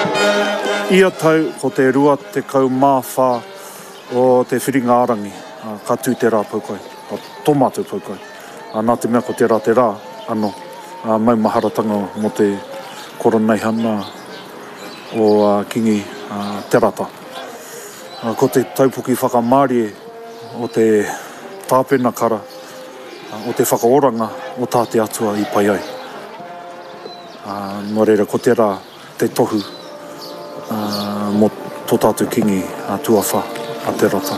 Ia tau ko te rua te kau māwha o te whiringa-arangi, ka tū te rā paukai, ka tōmātou paukai. Nā te mea ko te rā anō, mai maharatanga mo te koroneihana o kingi te rata. Ko te taupuki whakamārie o te tāpena kara, o te whakaoranga o tāte atua i pai ai. Nō reira, ko te rā te tohu mo tō tātou kingi tuawha a te rata.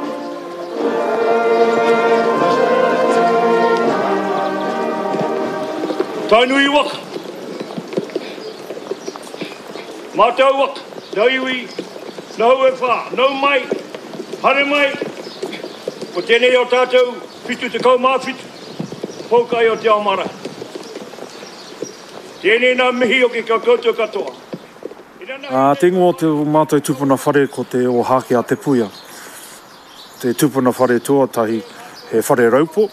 Tainui waka. Mātou waka. Nau iwi, nau e wha, nau mai, hare mai. Ko tēnei o tātou, whitu te kau māwhitu, poukai o te aomara. Tēnei nā mihi o ki ka koutou katoa. Te ingoa o te mātou tupuna whare ko te o hake a te puia. Te tupuna whare tuatahi he whare raupo.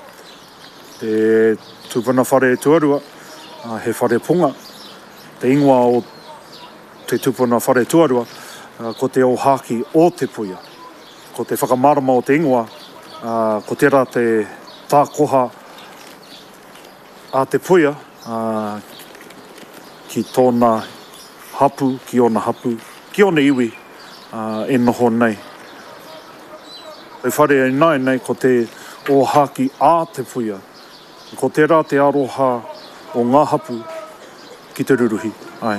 Te tupuna whare tuarua he whare punga. Te ingoa o te tupuna whare tuarua ko te o haki o te puia. Ko te whakamārama o te ingoa, ko tērā te tākoha a te puia ki tōna hapu, ki ona hapu, ki ona iwi e noho nei. E whare nei ko te o haki a te puia. Ko tērā te aroha o ngā hapu ki te ruruhi. Ai.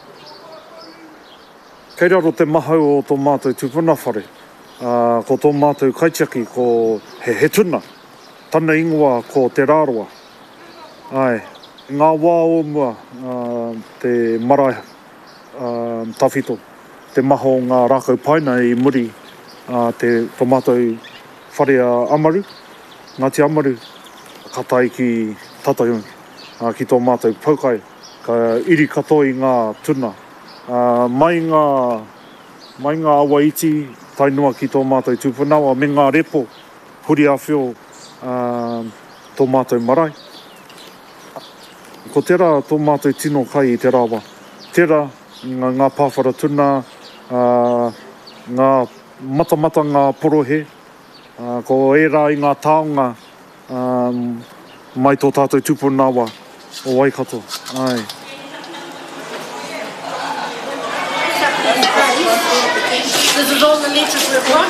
Kei raro te mahau o tō mātou tupuna whare. Ko tō mātou kaitiaki ko he tuna. Tana ingoa ko te rāroa. Ai. Ngā wā o mua, te marae tawhito. Te maho ngā rākau paina i muri te tō mātou whare amaru. Ngāti amaru, katai ki tataiun, ki tō mātou paukai. Ka iri katoi ngā tuna. Mai ngā awa iti, tainua ki tō mātou tūpunawa, me ngā repo, huri a whio tō mātou marae. Ko tērā tō mātou tino kai i te rāwa. Tērā ngā pāwhara tuna, ngā matamata ngā porohe, ko ērā i ngā taonga mai tō tātou tūpunawa o Waikato. Ai. This is all the leeches we've got.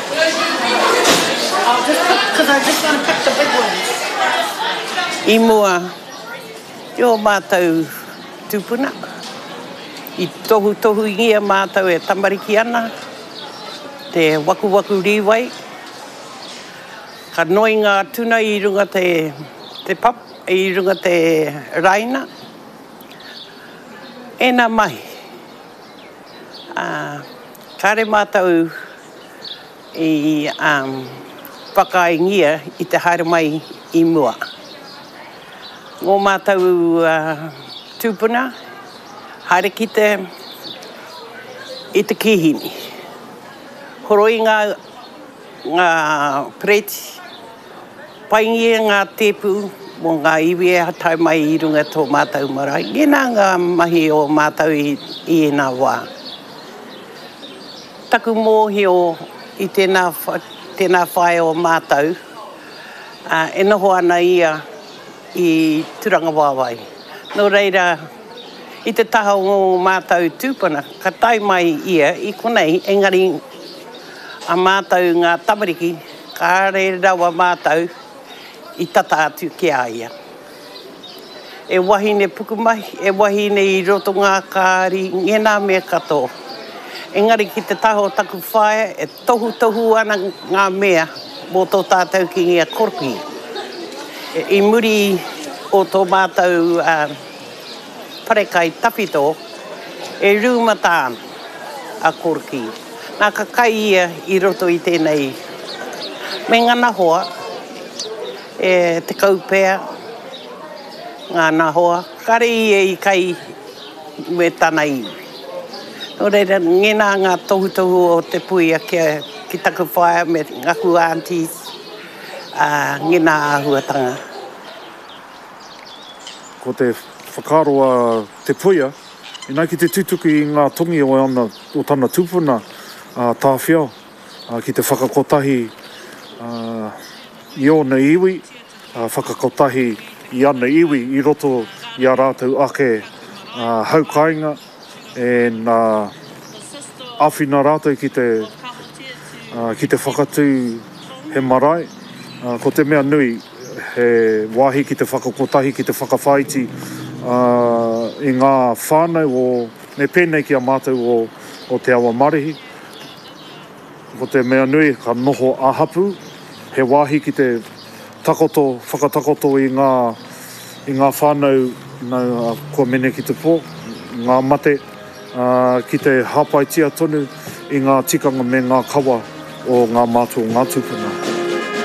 Because I just want to pick the big ones. I mua, o mātou tūpuna. I tohu ingia mātou e tamariki ana. Te waku riwai. Ka noi ngā tuna i runga te pap, i runga te raina. Ena mai. Kare mātou i whakaingia i te haere mai i mua. Ngō mātou tūpuna, haere ki i te kihini. Horoi ngā preti, paingia ngā tepu mō ngā iwi e hatai mai i runga tō mātou marae. Ngena ngā mahi o mātou i ena wā. Taku mōhio i tēnā whae o mātou, e noho ana ia i Turanga Wāwai. Nō reira, i te taha o mātou tūpuna, ka tai mai ia i konei, engari a mātou ngā tamariki, ka re rawa mātou i tata atu ki a ia. E wahine pukumahi, e wahine i roto ngā kāri, ngena mea katoa. Engari ki te taho taku whae, e tohu ana ngā mea mō tō tātou ki ngia korpi. I muri o tō mātou parekai tapito, e rūmatāna a korki. Nā ka kai ia i roto i tēnei. Me ngana hoa, e te kaupea, ngana hoa, kare ia i kai me tana iwi. Nō reira, ngena ngā tohu o te puia ki taku whaia me ngaku aunties, ngena āhuatanga. Ko te whakaroa te puia, Ina ki te tutuki i ngā tongi o ana o tana tūpuna tāwhiao, ki te whakakotahi i ona iwi, whakakotahi i ana iwi i roto i a rātou ake haukainga, e nā awhina rātou ki te whakatū he marae. Ko te mea nui, he wāhi ki te whakakotahi, ki te whakawhaiti i ngā whānau o me pēnei ki a mātou o te awa marihi. Ko te mea nui, ka noho ahapu, he wāhi ki te takoto, whakatakoto i ngā whānau kua mene ki te pō, ngā mate, ki te hapaitia tonu i ngā tikanga me ngā kawa o ngā mātua ngā tūpuna.